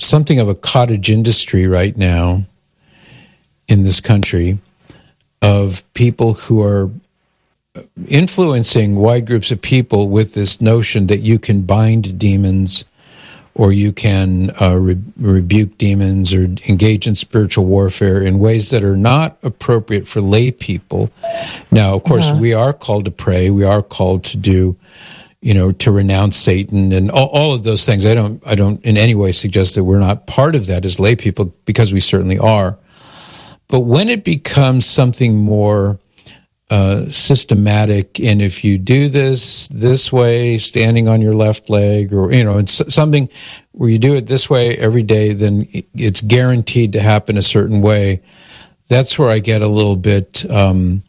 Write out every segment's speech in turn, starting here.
something of a cottage industry right now in this country of people who are influencing wide groups of people with this notion that you can bind demons, or you can rebuke demons, or engage in spiritual warfare in ways that are not appropriate for lay people. Now, of course, we are called to pray. We are called to do, to renounce Satan and all of those things. I don't in any way suggest that we're not part of that as lay people, because we certainly are. But when it becomes something more systematic, and if you do this way, standing on your left leg, or it's something where you do it this way every day, then it's guaranteed to happen a certain way. That's where I get a little bit, I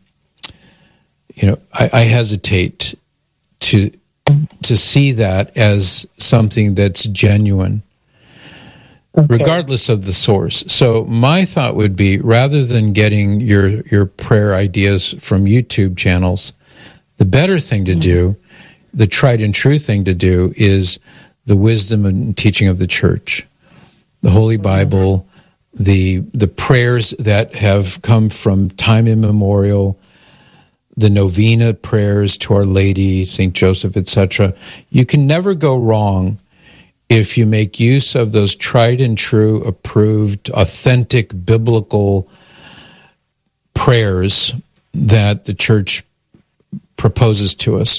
hesitate to see that as something that's genuine. Okay. Regardless of the source. So my thought would be, rather than getting your prayer ideas from YouTube channels, the better thing to do, the tried and true thing to do, is the wisdom and teaching of the church, the Holy Bible, the prayers that have come from time immemorial, the novena prayers to Our Lady, St. Joseph, etc. You can never go wrong if you make use of those tried and true, approved, authentic, biblical prayers that the church proposes to us.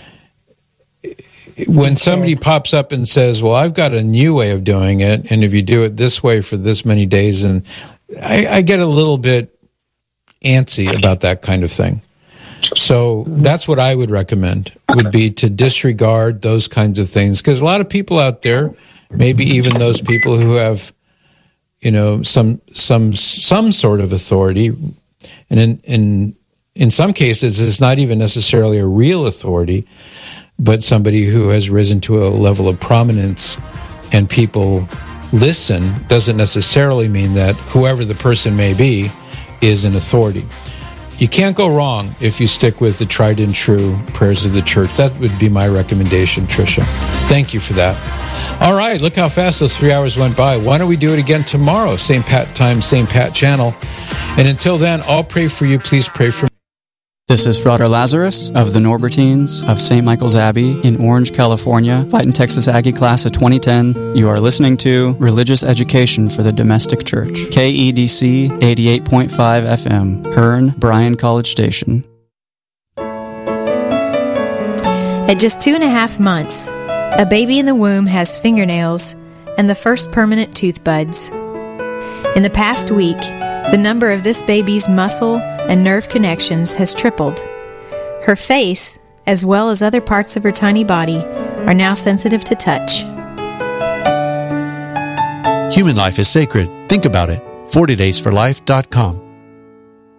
When somebody pops up and says, well, I've got a new way of doing it, and if you do it this way for this many days, and I get a little bit antsy about that kind of thing. So that's what I would recommend, would be to disregard those kinds of things, because a lot of people out there, maybe even those people who have, some sort of authority, and in some cases it's not even necessarily a real authority, but somebody who has risen to a level of prominence, and people listen, doesn't necessarily mean that whoever the person may be is an authority. You can't go wrong if you stick with the tried and true prayers of the church. That would be my recommendation, Tricia. Thank you for that. All right, look how fast those 3 hours went by. Why don't we do it again tomorrow? Same Pat time, same Pat channel. And until then, I'll pray for you. Please pray for me. This is Frater Lazarus of the Norbertines of St. Michael's Abbey in Orange, California, Fighting Texas Aggie Class of 2010. You are listening to Religious Education for the Domestic Church, KEDC 88.5 FM, Hearn, Bryan College Station. At just 2.5 months, a baby in the womb has fingernails and the first permanent tooth buds. In the past week, the number of this baby's muscle and nerve connections has tripled. Her face, as well as other parts of her tiny body, are now sensitive to touch. Human life is sacred. Think about it. 40daysforlife.com